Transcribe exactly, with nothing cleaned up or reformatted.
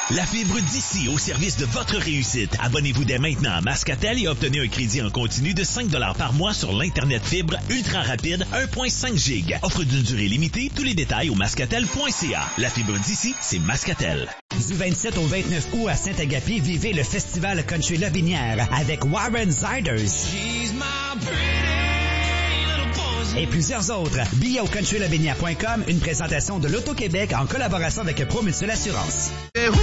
La fibre d'ici au service de votre réussite. Abonnez-vous dès maintenant à Mascatel et obtenez un crédit en continu de cinq dollars par mois sur l'Internet fibre ultra rapide un virgule cinq giga. Offre d'une durée limitée. Tous les détails au mascatel point c a. La fibre d'ici, c'est Mascatel. Du vingt-sept au vingt-neuf août à Saint-Agapi, vivez le festival Country Lobinière avec Warren Ziders et plusieurs autres. Billets au country lobinière point com, une présentation de l'Auto-Québec en collaboration avec Promutuelle Assurance.